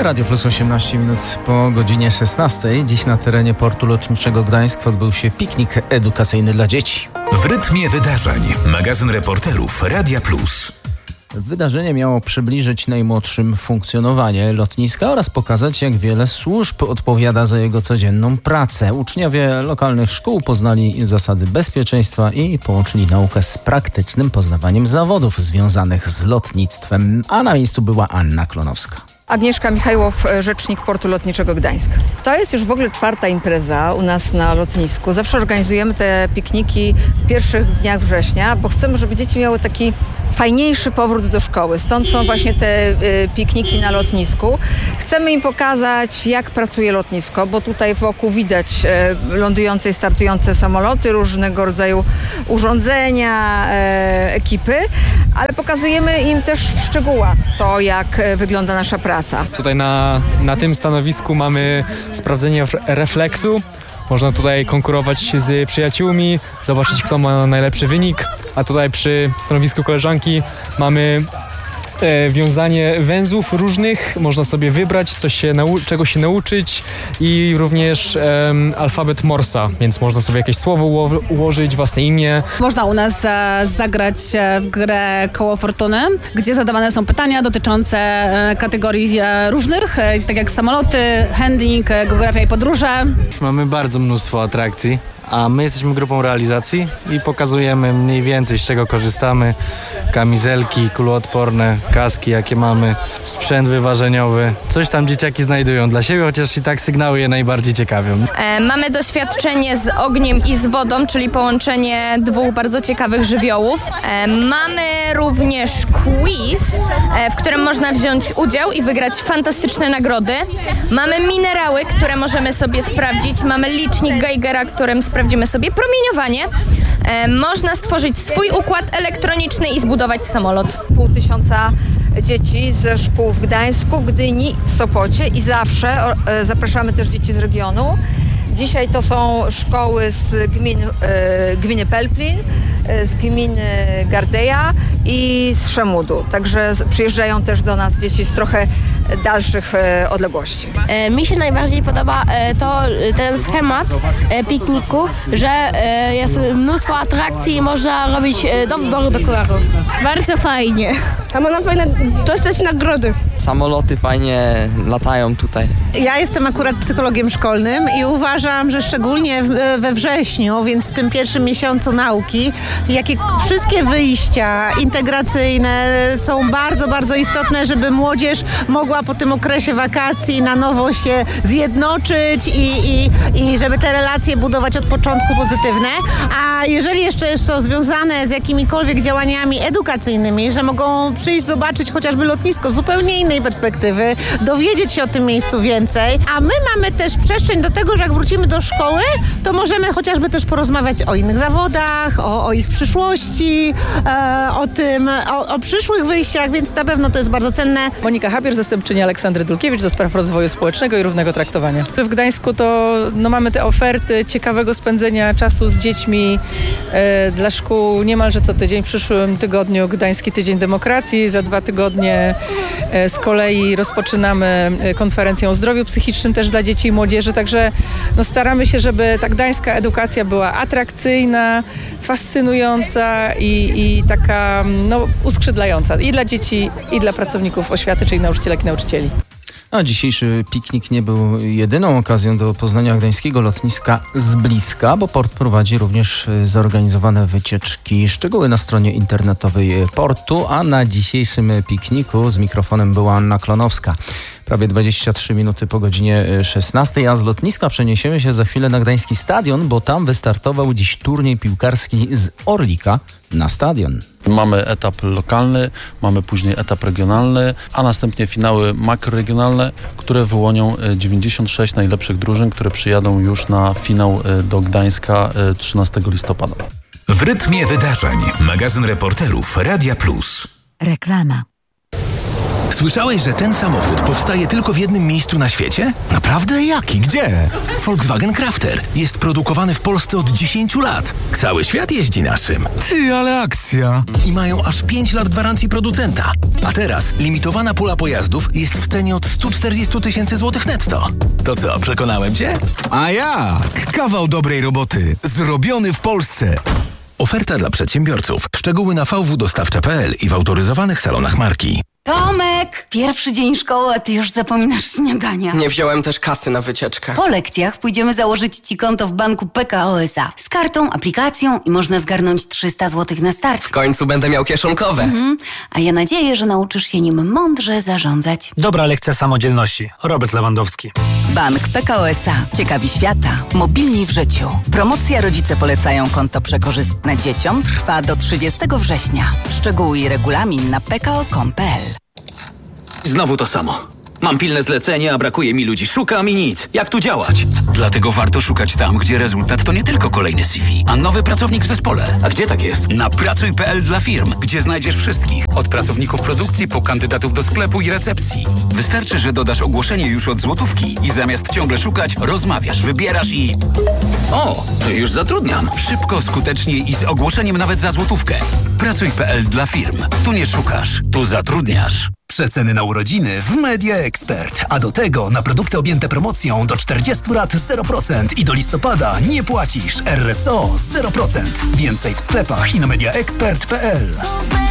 Radio Plus 18 minut po godzinie 16. Dziś na terenie portu lotniczego Gdańsk odbył się piknik edukacyjny dla dzieci. W rytmie wydarzeń. Magazyn reporterów Radia Plus. Wydarzenie miało przybliżyć najmłodszym funkcjonowanie lotniska oraz pokazać, jak wiele służb odpowiada za jego codzienną pracę. Uczniowie lokalnych szkół poznali zasady bezpieczeństwa i połączyli naukę z praktycznym poznawaniem zawodów związanych z lotnictwem. A na miejscu była Anna Klonowska. Agnieszka Michajłow, rzecznik Portu Lotniczego Gdańsk. To jest już w ogóle 4. impreza u nas na lotnisku. Zawsze organizujemy te pikniki w pierwszych dniach września, bo chcemy, żeby dzieci miały taki fajniejszy powrót do szkoły. Stąd są właśnie te pikniki na lotnisku. Chcemy im pokazać, jak pracuje lotnisko, bo tutaj wokół widać lądujące i startujące samoloty, różnego rodzaju urządzenia, ekipy, ale pokazujemy im też w szczegółach to, jak wygląda nasza praca. Tutaj na tym stanowisku mamy sprawdzenie refleksu. Można tutaj konkurować z przyjaciółmi, zobaczyć, kto ma najlepszy wynik. A tutaj przy stanowisku koleżanki mamy wiązanie węzłów różnych. Można sobie wybrać, czego się nauczyć i również alfabet Morsa, więc można sobie jakieś słowo ułożyć, własne imię. Można u nas zagrać w grę Koło Fortuny, gdzie zadawane są pytania dotyczące kategorii różnych, tak jak samoloty, handling, geografia i podróże. Mamy bardzo mnóstwo atrakcji, a my jesteśmy grupą realizacji i pokazujemy mniej więcej, z czego korzystamy. Kamizelki, kuloodporne, kaski, jakie mamy, sprzęt wyważeniowy. Coś tam dzieciaki znajdują dla siebie, chociaż i tak sygnały je najbardziej ciekawią. Mamy doświadczenie z ogniem i z wodą, czyli połączenie dwóch bardzo ciekawych żywiołów. Mamy również quiz, w którym można wziąć udział i wygrać fantastyczne nagrody. Mamy minerały, które możemy sobie sprawdzić. Mamy licznik Geigera, którym sprawdzimy sobie promieniowanie. Można stworzyć swój układ elektroniczny i zbudować samolot. 500 dzieci ze szkół w Gdańsku, w Gdyni, w Sopocie i zawsze zapraszamy też dzieci z regionu. Dzisiaj to są szkoły z gminy Pelplin, z gminy Gardeja i z Szemudu. Także przyjeżdżają też do nas dzieci z trochę dalszych odległości. Mi się najbardziej podoba ten schemat pikniku, że jest mnóstwo atrakcji i można robić do wyboru do koloru. Bardzo fajnie. A można fajnie dostać nagrody. Samoloty fajnie latają tutaj. Ja jestem akurat psychologiem szkolnym i uważam, że szczególnie we wrześniu, więc w tym pierwszym miesiącu nauki, wszystkie wyjścia integracyjne są bardzo, bardzo istotne, żeby młodzież mogła po tym okresie wakacji na nowo się zjednoczyć i żeby te relacje budować od początku pozytywne. A jeżeli jeszcze jest to związane z jakimikolwiek działaniami edukacyjnymi, że mogą przyjść zobaczyć chociażby lotnisko z zupełnie innej perspektywy, dowiedzieć się o tym miejscu więcej, a my mamy też przestrzeń do tego, że jak wrócimy do szkoły, to możemy chociażby też porozmawiać o innych zawodach, o ich przyszłości, o przyszłych wyjściach, więc na pewno to jest bardzo cenne. Monika Habier, zastępczyni Aleksandry Dulkiewicz do spraw rozwoju społecznego i równego traktowania. W Gdańsku to mamy te oferty ciekawego spędzenia czasu z dziećmi dla szkół niemalże co tydzień. W przyszłym tygodniu Gdański Tydzień Demokracji, za 2 tygodnie z kolei rozpoczynamy konferencję o zdrowiu psychicznym też dla dzieci i młodzieży, także staramy się, żeby ta gdańska edukacja była atrakcyjna, fascynująca i taka uskrzydlająca i dla dzieci, i dla pracowników oświaty, czyli nauczycielek i nauczycieli. A dzisiejszy piknik nie był jedyną okazją do poznania gdańskiego lotniska z bliska, bo port prowadzi również zorganizowane wycieczki. Szczegóły na stronie internetowej portu, a na dzisiejszym pikniku z mikrofonem była Anna Klonowska. Prawie 23 minuty po godzinie 16, a z lotniska przeniesiemy się za chwilę na Gdański Stadion, bo tam wystartował dziś turniej piłkarski z Orlika na stadion. Mamy etap lokalny, mamy później etap regionalny, a następnie finały makroregionalne, które wyłonią 96 najlepszych drużyn, które przyjadą już na finał do Gdańska 13 listopada. W rytmie wydarzeń. Magazyn reporterów Radia Plus. Reklama. Słyszałeś, że ten samochód powstaje tylko w jednym miejscu na świecie? Naprawdę? Jaki? Gdzie? Volkswagen Crafter. Jest produkowany w Polsce od 10 lat. Cały świat jeździ naszym. Ty, ale akcja. I mają aż 5 lat gwarancji producenta. A teraz limitowana pula pojazdów jest w cenie od 140 000 złotych netto. To co, przekonałem cię? A jak? Kawał dobrej roboty. Zrobiony w Polsce. Oferta dla przedsiębiorców. Szczegóły na vwdostawcze.pl i w autoryzowanych salonach marki. Tomek! Pierwszy dzień szkoły, a ty już zapominasz śniadania. Nie wziąłem też kasy na wycieczkę. Po lekcjach pójdziemy założyć ci konto w banku PKO SA. Z kartą, aplikacją i można zgarnąć 300 zł na start. W końcu będę miał kieszonkowe. A ja nadzieję, że nauczysz się nim mądrze zarządzać. Dobra lekcja samodzielności. Robert Lewandowski. Bank PKO SA. Ciekawi świata. Mobilni w życiu. Promocja Rodzice polecają konto przekorzystne dzieciom trwa do 30 września. Szczegóły i regulamin na pko.com.pl. Znowu to samo. Mam pilne zlecenie, a brakuje mi ludzi. Szukam i nic. Jak tu działać? Dlatego warto szukać tam, gdzie rezultat to nie tylko kolejny CV, a nowy pracownik w zespole. A gdzie tak jest? Na pracuj.pl dla firm, gdzie znajdziesz wszystkich. Od pracowników produkcji po kandydatów do sklepu i recepcji. Wystarczy, że dodasz ogłoszenie już od złotówki i zamiast ciągle szukać, rozmawiasz, wybierasz i... O, już zatrudniam. Szybko, skutecznie i z ogłoszeniem nawet za złotówkę. Pracuj.pl dla firm. Tu nie szukasz, tu zatrudniasz. Przeceny na urodziny w Media Expert. A do tego na produkty objęte promocją do 40 lat 0% i do listopada nie płacisz. RSO 0%. Więcej w sklepach i na mediaexpert.pl.